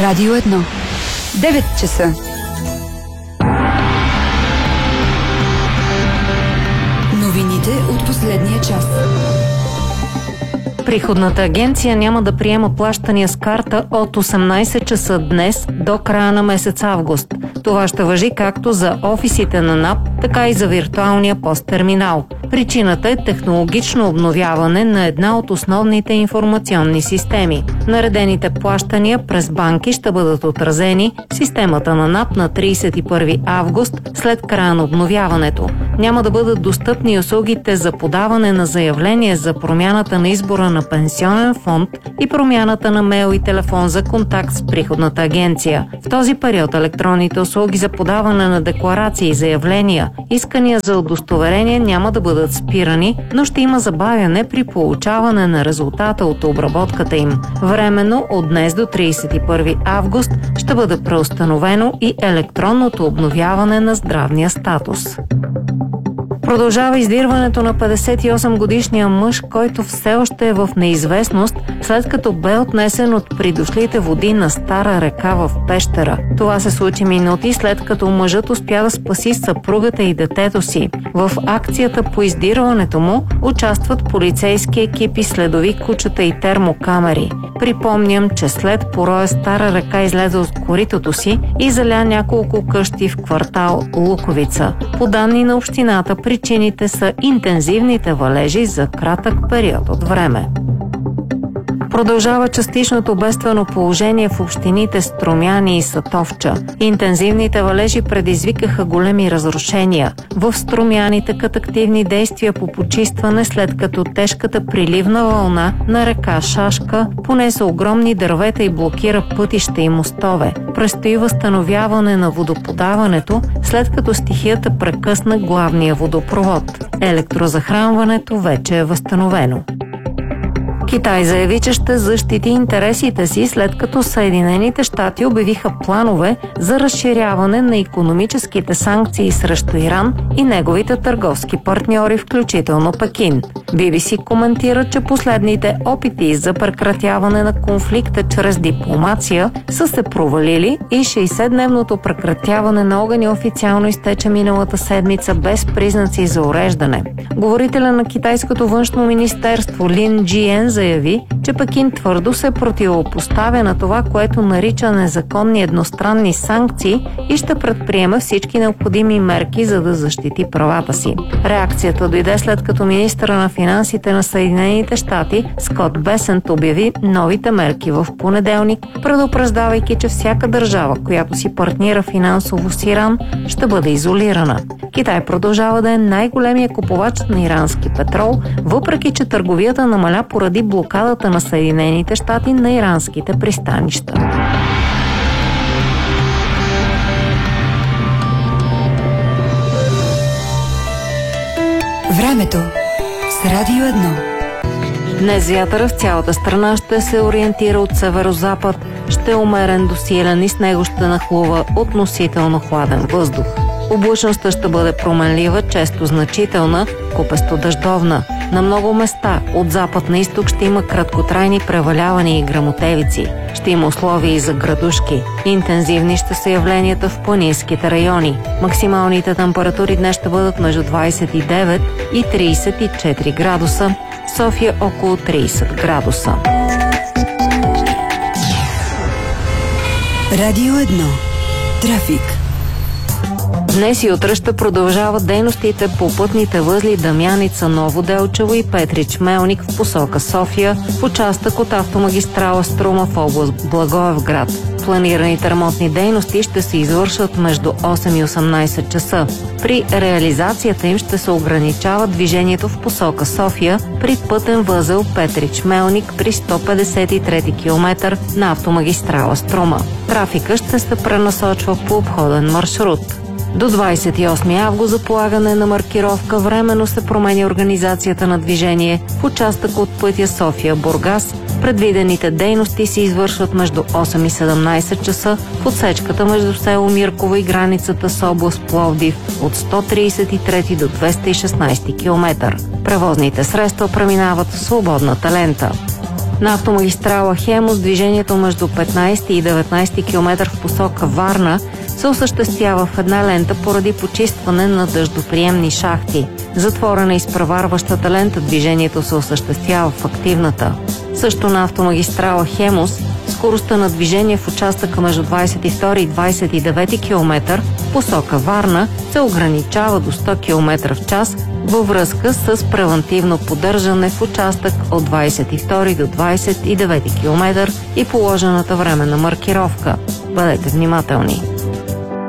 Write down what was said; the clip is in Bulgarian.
Радио 1. 9 часа. Новините от последния час. Приходната агенция няма да приема плащания с карта от 18 часа днес до края на месец август. Това ще важи както за офисите на НАП, така и за виртуалния посттерминал. Причината е технологично обновяване на една от основните информационни системи. Наредените плащания през банки ще бъдат отразени в системата на НАП на 31 август след края на обновяването. Няма да бъдат достъпни услугите за подаване на заявление за промяната на избора на пенсионен фонд и промяната на мейл и телефон за контакт с приходната агенция. В този период електронните услуги за подаване на декларации и заявления, искания за удостоверение няма да бъдат спирани, но ще има забавяне при получаване на резултата от обработката им. Временно от днес до 31 август ще бъде преустановено и електронното обновяване на здравния статус. Продължава издирването на 58-годишния мъж, който все още е в неизвестност, след като бе отнесен от придошлите води на Стара река в Пещера. Това се случи минути след като мъжът успя да спаси съпругата и детето си. В акцията по издирването му участват полицейски екипи, следови кучета и термокамери. Припомням, че след пороя Стара река излезе от коритото си и заля няколко къщи в квартал Луковица. По данни на общината, причините са интензивните валежи за кратък период от време. Продължава частичното бедствено положение в общините Струмяни и Сатовча. Интензивните валежи предизвикаха големи разрушения. В Струмяни текат активни действия по почистване, след като тежката приливна вълна на река Шашка понесе огромни дървета и блокира пътища и мостове. Предстои възстановяване на водоподаването, след като стихията прекъсна главния водопровод. Електрозахранването вече е възстановено. Китай заяви, че ще защити интересите си, след като Съединените щати обявиха планове за разширяване на икономическите санкции срещу Иран и неговите търговски партньори, включително Пекин. BBC коментира, че последните опити за прекратяване на конфликта чрез дипломация са се провалили и 60-дневното прекратяване на огъня официално изтече миналата седмица без признаци за уреждане. Говорителя на китайското външно министерство Лин Джиен заяви, че Пекин твърдо се противопоставя на това, което нарича незаконни едностранни санкции и ще предприема всички необходими мерки, за да защити правата си. Реакцията дойде след като министъра на финансите на Съединените щати Скот Бесент обяви новите мерки в понеделник, предупреждавайки, че всяка държава, която си партнира финансово с Иран, ще бъде изолирана. Китай продължава да е най-големия купувач на ирански петрол, въпреки че търговията намаля поради блокадата на Съединените щати на иранските пристанища. Времето с Радио 1. Днес вятъра в цялата страна ще се ориентира от северозапад, ще е умерен до силен и с него ще нахлува относително хладен въздух. Облачността ще бъде променлива, често значителна, купесто дъждовна. На много места от запад на изток ще има краткотрайни превалявания и гръмотевици. Ще има условия и за градушки. Интензивни ще са явленията в планинските райони. Максималните температури днес ще бъдат между 29 и 34 градуса. В София около 30 градуса. Радио 1. Трафик. Днес и утре ще продължават дейностите по пътните възли Дамяница, Ново Делчево и Петрич Мелник в посока София, в участък от автомагистрала Струма в област Благоевград. Планираните ремонтни дейности ще се извършат между 8 и 18 часа. При реализацията им ще се ограничава движението в посока София при пътен възел Петрич Мелник при 153 км на автомагистрала Струма. Трафика ще се пренасочва по обходен маршрут. До 28 август за полагане на маркировка временно се променя организацията на движение в участък от пътя София-Бургас. Предвидените дейности се извършват между 8 и 17 часа в отсечката между село Мирково и границата с област Пловдив от 133 до 216 км. Превозните средства преминават в свободната лента. На автомагистрала Хемус движението между 15 и 19 км в посока Варна се осъществява в една лента поради почистване на дъждоприемни шахти. Затворена изпреварващата лента движението се осъществява в активната. Също на автомагистрала Хемус скоростта на движение в участъка между 22 и 29 км в посока Варна се ограничава до 100 км в час във връзка с превантивно поддържане в участък от 22 до 29 км и положената временна маркировка. Бъдете внимателни!